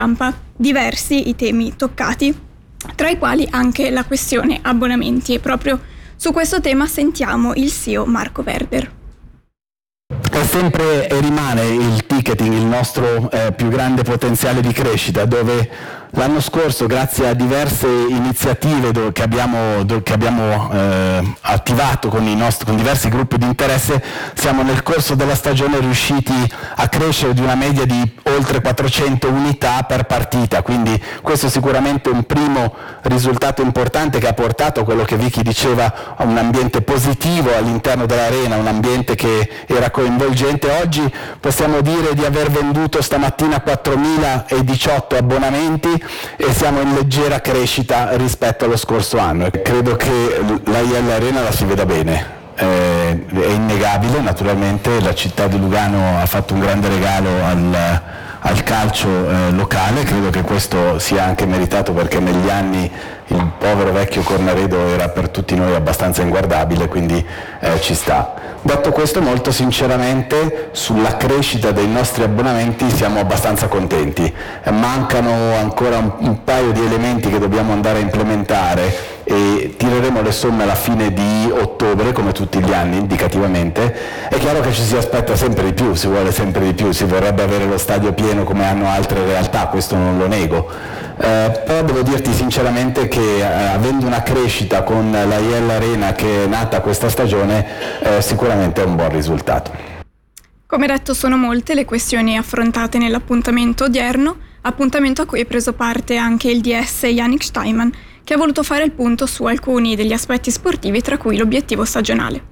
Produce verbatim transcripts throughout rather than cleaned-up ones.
stampa. Diversi i temi toccati, tra i quali anche la questione abbonamenti, e proprio su questo tema sentiamo il C E O Marco Werder. È sempre e rimane il ticketing il nostro eh, più grande potenziale di crescita, dove l'anno scorso, grazie a diverse iniziative do, che abbiamo, do, che abbiamo eh, attivato con, i nostri, con diversi gruppi di interesse, siamo nel corso della stagione riusciti a crescere di una media di oltre quattrocento unità per partita, quindi questo è sicuramente un primo risultato importante che ha portato a quello che Vicky diceva, a un ambiente positivo all'interno dell'arena, un ambiente che era coinvolgente. Oggi possiamo dire di aver venduto stamattina quattromila diciotto abbonamenti e siamo in leggera crescita rispetto allo scorso anno. Credo che l'A I L Arena la si veda bene, eh, è innegabile, naturalmente la città di Lugano ha fatto un grande regalo al, al calcio eh, locale, credo che questo sia anche meritato perché negli anni il povero vecchio Cornaredo era per tutti noi abbastanza inguardabile, quindi eh, ci sta. Detto questo, molto sinceramente sulla crescita dei nostri abbonamenti siamo abbastanza contenti, eh, mancano ancora un, un paio di elementi che dobbiamo andare a implementare e tireremo le somme alla fine di ottobre come tutti gli anni indicativamente. È chiaro che ci si aspetta sempre di più, si vuole sempre di più, si vorrebbe avere lo stadio pieno come hanno altre realtà, questo non lo nego. Eh, però devo dirti sinceramente che eh, avendo una crescita con l'A I L Arena che è nata questa stagione eh, sicuramente è un buon risultato. Come detto, sono molte le questioni affrontate nell'appuntamento odierno, appuntamento a cui è preso parte anche il D S Yannick Steinman, che ha voluto fare il punto su alcuni degli aspetti sportivi, tra cui l'obiettivo stagionale.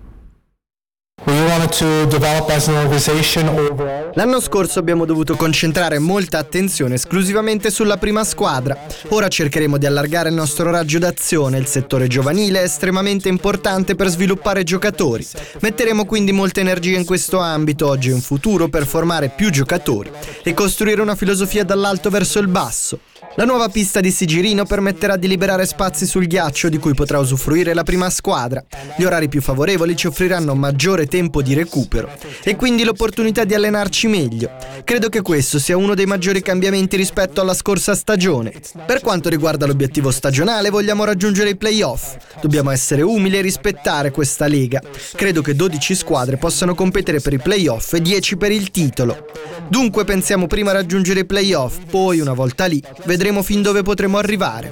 L'anno scorso abbiamo dovuto concentrare molta attenzione esclusivamente sulla prima squadra. Ora cercheremo di allargare il nostro raggio d'azione. Il settore giovanile è estremamente importante per sviluppare giocatori. Metteremo quindi molta energia in questo ambito oggi e in futuro per formare più giocatori e costruire una filosofia dall'alto verso il basso. La nuova pista di Sigirino permetterà di liberare spazi sul ghiaccio di cui potrà usufruire la prima squadra. Gli orari più favorevoli ci offriranno maggiore tempo di recupero e quindi l'opportunità di allenarci meglio. Credo che questo sia uno dei maggiori cambiamenti rispetto alla scorsa stagione. Per quanto riguarda l'obiettivo stagionale, vogliamo raggiungere i play-off. Dobbiamo essere umili e rispettare questa lega. Credo che dodici squadre possano competere per i play-off e dieci per il titolo. Dunque pensiamo prima a raggiungere i play-off, poi una volta lì vedremo fin dove potremo arrivare.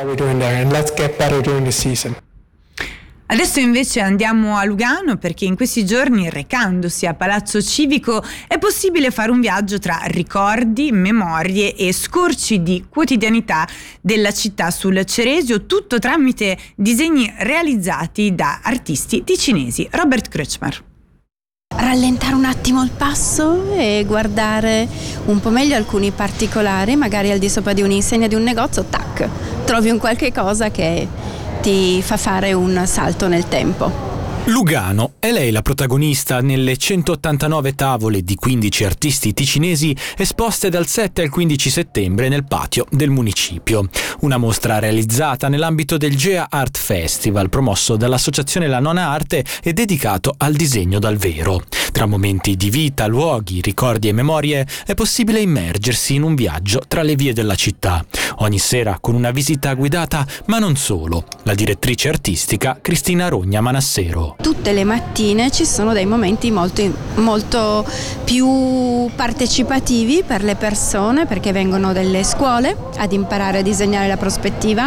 Adesso invece andiamo a Lugano, perché in questi giorni, recandosi a Palazzo Civico, è possibile fare un viaggio tra ricordi, memorie e scorci di quotidianità della città sul Ceresio, tutto tramite disegni realizzati da artisti ticinesi. Robert Kreutzmar. Rallentare un attimo il passo e guardare un po' meglio alcuni particolari, magari al di sopra di un'insegna di un negozio, tac, trovi un qualche cosa che ti fa fare un salto nel tempo. Lugano, è lei la protagonista nelle centottantanove tavole di quindici artisti ticinesi esposte dal sette al quindici settembre nel patio del municipio. Una mostra realizzata nell'ambito del Gea Art Festival, promosso dall'associazione La Nona Arte e dedicato al disegno dal vero. Tra momenti di vita, luoghi, ricordi e memorie è possibile immergersi in un viaggio tra le vie della città. Ogni sera con una visita guidata, ma non solo. La direttrice artistica Cristina Rogna Manassero. Tutte le mattine ci sono dei momenti molto, molto più partecipativi per le persone, perché vengono delle scuole ad imparare a disegnare la prospettiva,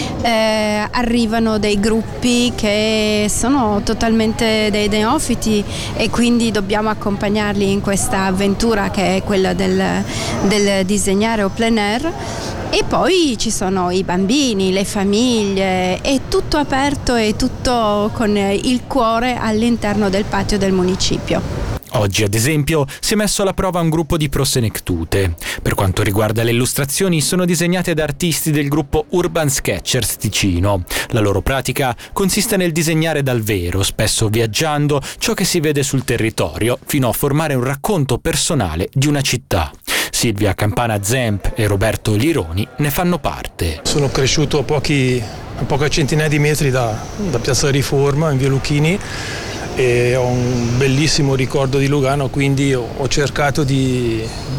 eh, arrivano dei gruppi che sono totalmente dei neofiti e quindi dobbiamo accompagnarli in questa avventura che è quella del, del disegnare au plein air. E poi ci sono i bambini, le famiglie, è tutto aperto e tutto con il cuore all'interno del patio del municipio. Oggi, ad esempio, si è messo alla prova un gruppo di prosenectute. Per quanto riguarda le illustrazioni, sono disegnate da artisti del gruppo Urban Sketchers Ticino. La loro pratica consiste nel disegnare dal vero, spesso viaggiando, ciò che si vede sul territorio, fino a formare un racconto personale di una città. Silvia Campana Zemp e Roberto Lironi ne fanno parte. Sono cresciuto a pochi, a poche centinaia di metri da, da Piazza Riforma, in via Lucchini, e ho un bellissimo ricordo di Lugano, quindi ho, ho cercato di,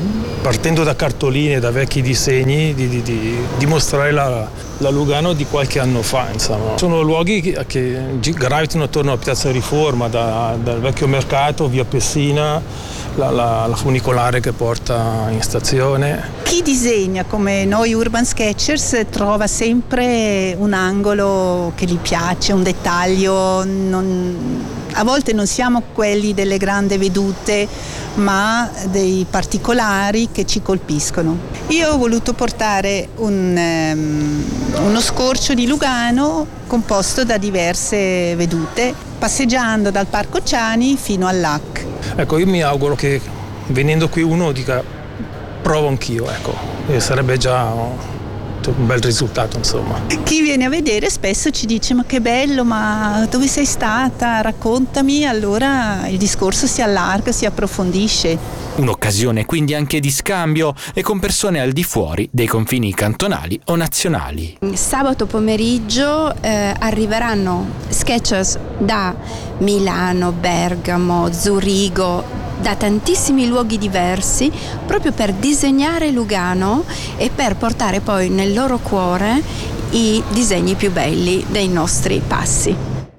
partendo da cartoline, da vecchi disegni, di, di, di, di mostrare la, la Lugano di qualche anno fa. Insomma. Sono luoghi che, che gravitano attorno a Piazza Riforma, da, dal vecchio mercato, via Pessina, la, la, la funicolare che porta in stazione. Chi disegna come noi Urban Sketchers trova sempre un angolo che gli piace, un dettaglio. Non, a volte non siamo quelli delle grandi vedute, ma dei particolari che ci colpiscono. Io ho voluto portare un, um, uno scorcio di Lugano composto da diverse vedute, passeggiando dal Parco Ciani fino all'A C. Ecco, io mi auguro che venendo qui uno dica provo anch'io, ecco, e sarebbe già un bel risultato, insomma. Chi viene a vedere spesso ci dice: ma che bello, ma dove sei stata? Raccontami. Allora il discorso si allarga, si approfondisce. Un'occasione quindi anche di scambio e con persone al di fuori dei confini cantonali o nazionali. Sabato pomeriggio eh, arriveranno sketchers da Milano, Bergamo, Zurigo, da tantissimi luoghi diversi, proprio per disegnare Lugano e per portare poi nel loro cuore i disegni più belli dei nostri passi.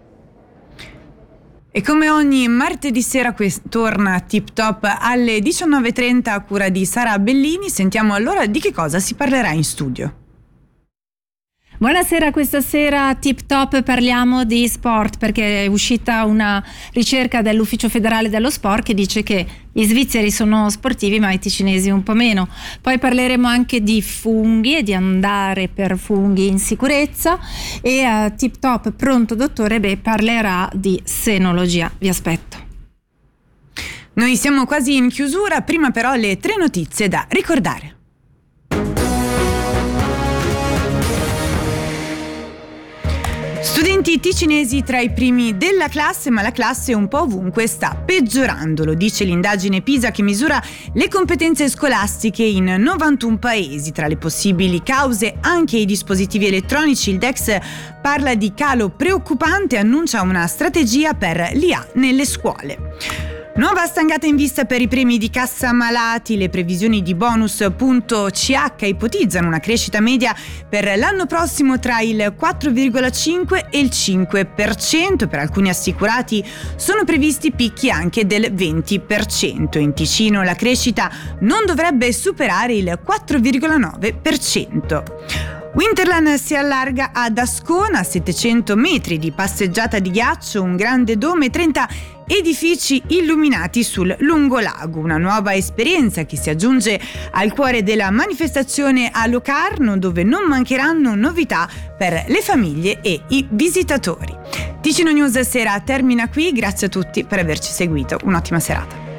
E come ogni martedì sera que- torna Tip Top alle diciannove e trenta a cura di Sara Bellini. Sentiamo allora di che cosa si parlerà in studio. Buonasera, questa sera Tip Top parliamo di sport, perché è uscita una ricerca dell'Ufficio Federale dello Sport che dice che gli svizzeri sono sportivi ma i ticinesi un po' meno. Poi parleremo anche di funghi e di andare per funghi in sicurezza, e a Tip Top Pronto Dottore beh, parlerà di senologia. Vi aspetto. Noi siamo quasi in chiusura, prima però le tre notizie da ricordare. Studenti ticinesi tra i primi della classe, ma la classe un po' ovunque sta peggiorando, lo dice l'indagine PISA che misura le competenze scolastiche in novantuno paesi. Tra le possibili cause anche i dispositivi elettronici. Il D E X parla di calo preoccupante e annuncia una strategia per l'I A nelle scuole. Nuova stangata in vista per i premi di cassa malati. Le previsioni di bonus.ch ipotizzano una crescita media per l'anno prossimo tra il quattro virgola cinque e il cinque per cento. Per alcuni assicurati sono previsti picchi anche del venti per cento. In Ticino la crescita non dovrebbe superare il quattro virgola nove per cento. Winterland si allarga ad Ascona, settecento metri di passeggiata di ghiaccio, un grande dome e trenta edifici illuminati sul lungolago. Una nuova esperienza che si aggiunge al cuore della manifestazione a Locarno, dove non mancheranno novità per le famiglie e i visitatori. Ticino News Sera termina qui, grazie a tutti per averci seguito, un'ottima serata.